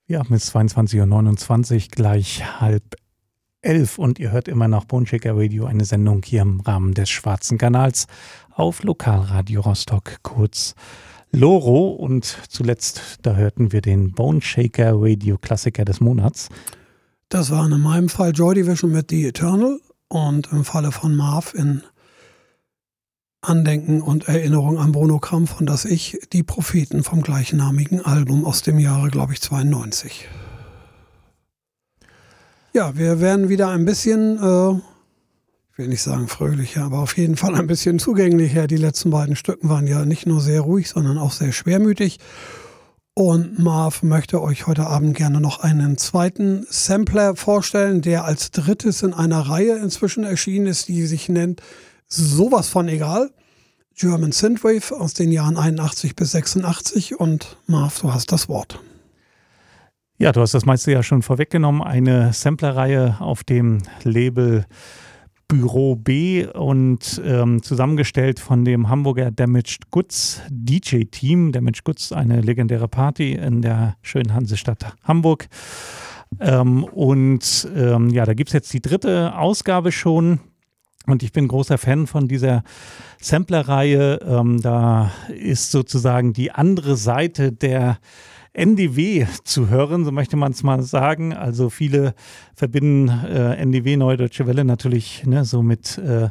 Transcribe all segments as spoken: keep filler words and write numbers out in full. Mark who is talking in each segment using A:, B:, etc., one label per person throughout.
A: Ja, bis zweiundzwanzig Uhr neunundzwanzig, gleich halb elf, und ihr hört immer noch Boneshaker Radio, eine Sendung hier im Rahmen des Schwarzen Kanals auf Lokalradio Rostock, kurz Loro. Und zuletzt, da hörten wir den Boneshaker Radio Klassiker des Monats.
B: Das waren in meinem Fall Joy Division mit The Eternal und im Falle von Marv in Andenken und Erinnerung an Bruno Krampf und das Ich, die Propheten vom gleichnamigen Album aus dem Jahre, glaube ich, zweiundneunzig. Ja, wir werden wieder ein bisschen, äh, ich will nicht sagen fröhlicher, aber auf jeden Fall ein bisschen zugänglicher. Die letzten beiden Stücken waren ja nicht nur sehr ruhig, sondern auch sehr schwermütig. Und Marv möchte euch heute Abend gerne noch einen zweiten Sampler vorstellen, der als drittes in einer Reihe inzwischen erschienen ist, die sich nennt Sowas von egal. German Synthwave aus den Jahren einundachtzig bis sechsundachtzig. Und Marv, du hast das Wort.
A: Ja, du hast das meiste ja schon vorweggenommen. Eine Samplerreihe auf dem Label Büro B und ähm, zusammengestellt von dem Hamburger Damaged Goods D J-Team. Damaged Goods, eine legendäre Party in der schönen Hansestadt Hamburg. Ähm, und ähm, ja, da gibt es jetzt die dritte Ausgabe schon. Und ich bin großer Fan von dieser Samplerreihe. Ähm, da ist sozusagen die andere Seite der N D W zu hören, so möchte man es mal sagen. Also viele verbinden äh, N D W, Neue Deutsche Welle, natürlich ne, so mit äh,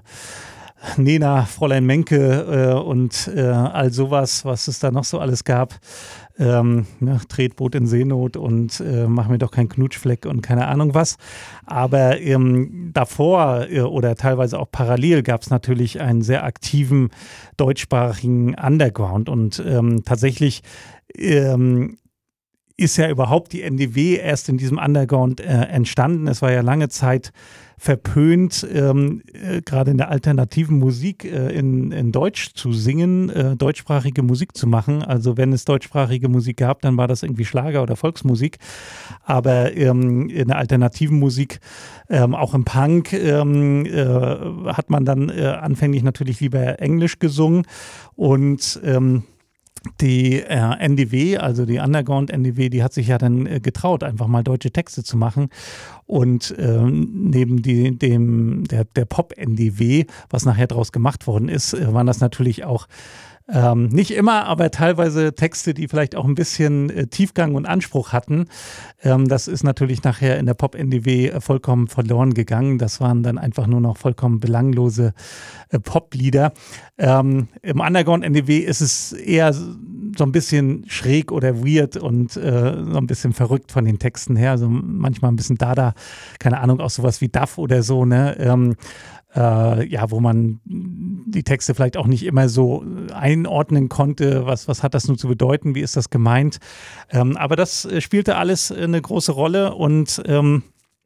A: Nena, Fräulein Menke äh, und äh, all sowas, was es da noch so alles gab. Ähm, ne, Tretboot in Seenot und äh, mach mir doch keinen Knutschfleck und keine Ahnung was. Aber ähm, davor äh, oder teilweise auch parallel gab es natürlich einen sehr aktiven deutschsprachigen Underground und ähm, tatsächlich ähm, ist ja überhaupt die N D W erst in diesem Underground äh, entstanden. Es war ja lange Zeit verpönt, ähm, äh, gerade in der alternativen Musik äh, in, in Deutsch zu singen, äh, deutschsprachige Musik zu machen. Also wenn es deutschsprachige Musik gab, dann war das irgendwie Schlager oder Volksmusik. Aber ähm, in der alternativen Musik, ähm, auch im Punk, ähm, äh, hat man dann äh, anfänglich natürlich lieber Englisch gesungen. Und ähm, Die äh, N D W, also die Underground-N D W, die hat sich ja dann äh, getraut, einfach mal deutsche Texte zu machen. Und ähm, neben die, dem, der, der Pop-N D W, was nachher draus gemacht worden ist, äh, waren das natürlich auch Ähm, nicht immer, aber teilweise Texte, die vielleicht auch ein bisschen äh, Tiefgang und Anspruch hatten. Ähm, das ist natürlich nachher in der Pop-N D W äh, vollkommen verloren gegangen. Das waren dann einfach nur noch vollkommen belanglose äh, Pop-Lieder. Ähm, Im Underground-N D W ist es eher so ein bisschen schräg oder weird und äh, so ein bisschen verrückt von den Texten her. Also manchmal ein bisschen Dada, keine Ahnung, auch sowas wie Duff oder so, ne? Ähm, Äh, ja, wo man die Texte vielleicht auch nicht immer so einordnen konnte, was, was hat das nun zu bedeuten, wie ist das gemeint. Ähm, aber das äh, spielte alles eine große Rolle und ähm,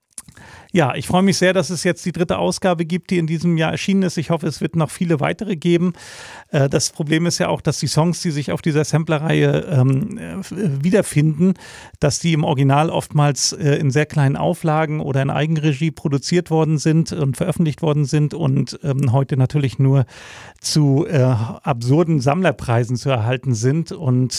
A: ja, ich freue mich sehr, dass es jetzt die dritte Ausgabe gibt, die in diesem Jahr erschienen ist. Ich hoffe, es wird noch viele weitere geben. Äh, das Problem ist ja auch, dass die Songs, die sich auf dieser Samplerreihe ähm, äh, wiederfinden, dass die im Original oftmals äh, in sehr kleinen Auflagen oder in Eigenregie produziert worden sind und veröffentlicht worden sind und ähm, heute natürlich nur zu äh, absurden Sammlerpreisen zu erhalten sind. Und